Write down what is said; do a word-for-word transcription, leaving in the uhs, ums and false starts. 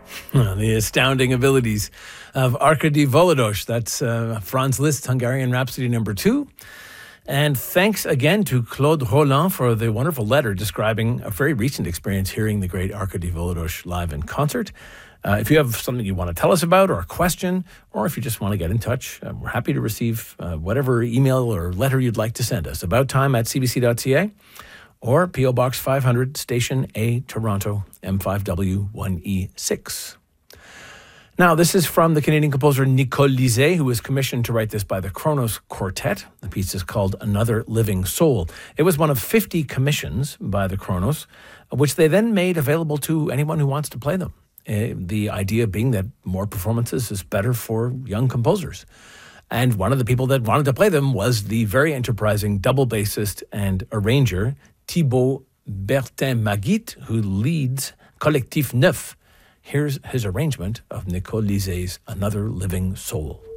The astounding abilities of Arkady Volodos. That's uh, Franz Liszt's Hungarian Rhapsody number two. And thanks again to Claude Roland for the wonderful letter describing a very recent experience hearing the great Arkady Volodos live in concert. Uh, if you have something you want to tell us about or a question, or if you just want to get in touch, uh, we're happy to receive uh, whatever email or letter you'd like to send us. About time at c b c dot c a or P O Box five hundred, Station A, Toronto, M five W one E six. Now, this is from the Canadian composer Nicole Lizet, who was commissioned to write this by the Kronos Quartet. The piece is called Another Living Soul. It was one of fifty commissions by the Kronos, which they then made available to anyone who wants to play them. Uh, the idea being that more performances is better for young composers. And one of the people that wanted to play them was the very enterprising double bassist and arranger Thibaut Bertin-Magit, who leads Collectif Neuf. Here's his arrangement of Nicole Lizet's Another Living Soul.